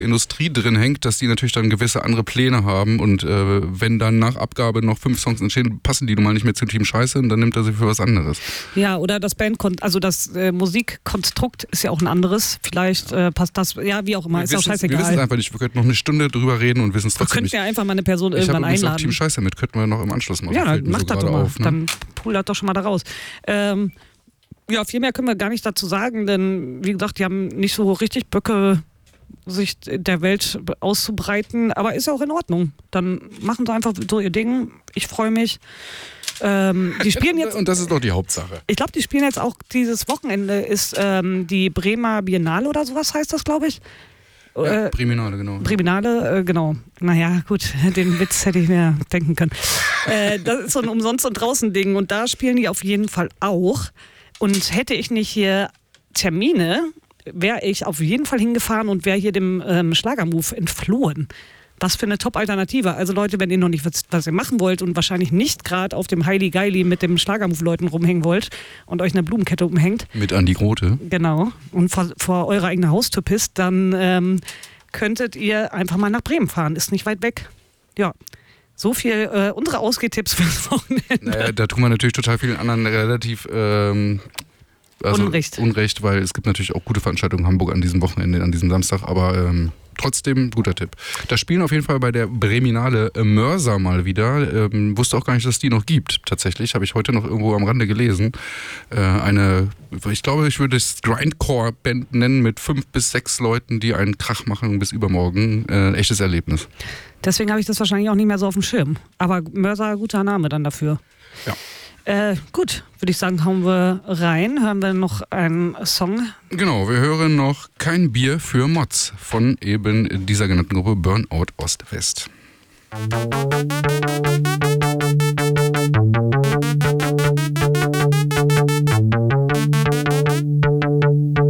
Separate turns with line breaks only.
Industrie drin hängt, dass die natürlich dann gewisse andere Pläne haben und wenn dann nach Abgabe noch 5 Songs entstehen, passen die nun mal nicht mehr zu Team Scheiße und dann nimmt er sie für was anderes.
Ja, oder das das Musikkonstrukt ist ja auch ein anderes. Vielleicht passt das, ja, wie auch immer, ist auch scheißegal.
Wir wissen es einfach nicht. Wir könnten noch eine Stunde drüber reden und wissen es trotzdem nicht.
Wir könnten ja einfach mal eine Person irgendwann einladen. Ich habe auch
Team Scheiße mit, könnten wir noch im Anschluss machen.
Ja, dann mach das doch mal.
Auf, ne?
Dann pull das doch schon mal da raus. Ja, viel mehr können wir gar nicht dazu sagen, denn wie gesagt, die haben nicht so richtig Böcke, sich der Welt auszubreiten, aber ist ja auch in Ordnung. Dann machen sie einfach so ihr Ding. Ich freue mich. Die spielen jetzt.
Und das ist doch die Hauptsache.
Ich glaube, die spielen jetzt auch dieses Wochenende, ist die Bremer Biennale oder sowas heißt das, glaube ich.
Ja, Priminale, genau.
Priminale, genau. Naja, gut, den Witz hätte ich mir denken können. Das ist so ein Umsonst- und Draußen-Ding und da spielen die auf jeden Fall auch. Und hätte ich nicht hier Termine, wäre ich auf jeden Fall hingefahren und wäre hier dem Schlagermove entflohen. Was für eine Top-Alternative. Also Leute, wenn ihr noch nicht wisst, was ihr machen wollt und wahrscheinlich nicht gerade auf dem Heili Geili mit dem Schlagermove-Leuten rumhängen wollt und euch eine Blumenkette umhängt.
Mit Andi Grote.
Genau. Und vor eurer eigenen Haustür pisst, dann könntet ihr einfach mal nach Bremen fahren. Ist nicht weit weg. Ja. So viel unsere Ausgehtipps für das Wochenende.
Naja, da tun wir natürlich total vielen anderen relativ Unrecht, weil es gibt natürlich auch gute Veranstaltungen in Hamburg an diesem Wochenende, an diesem Samstag, aber trotzdem guter Tipp. Da spielen auf jeden Fall bei der Breminale Mörser mal wieder. Wusste auch gar nicht, dass es die noch gibt. Tatsächlich, habe ich heute noch irgendwo am Rande gelesen. Ich glaube, ich würde es Grindcore-Band nennen mit 5 bis 6 Leuten, die einen Krach machen bis übermorgen. Echtes Erlebnis.
Deswegen habe ich das wahrscheinlich auch nicht mehr so auf dem Schirm. Aber Mörser, guter Name dann dafür.
Ja.
Gut, würde ich sagen, hauen wir rein. Hören wir noch einen Song.
Genau, wir hören noch Kein Bier für Mods von eben dieser genannten Gruppe Burnout Ost-West.